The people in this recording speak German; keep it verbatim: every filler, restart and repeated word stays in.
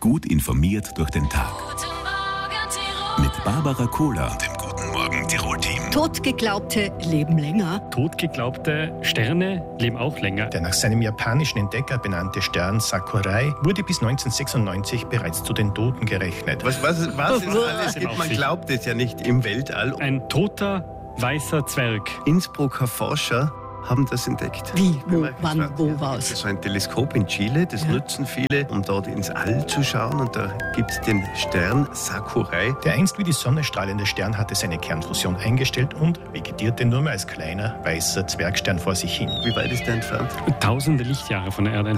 Gut informiert durch den Tag. Mit Barbara Kohler und dem Guten Morgen Tirol-Team. Totgeglaubte leben länger. Totgeglaubte Sterne leben auch länger. Der nach seinem japanischen Entdecker benannte Stern Sakurai wurde bis neunzehnhundertsechsundneunzig bereits zu den Toten gerechnet. Was, was, was es alles gibt, man glaubt es ja nicht im Weltall. Ein toter, weißer Zwerg. Innsbrucker Forscher haben das entdeckt. Wie? Wo? Wann? Wo war's? Das ist so ein Teleskop in Chile, das Ja. nutzen viele, um dort ins All zu schauen. Und da gibt es den Stern Sakurai. Der einst wie die Sonne strahlende Stern hatte seine Kernfusion eingestellt und vegetierte nur mehr als kleiner, weißer Zwergstern vor sich hin. Wie weit ist der entfernt? Tausende Lichtjahre von der Erde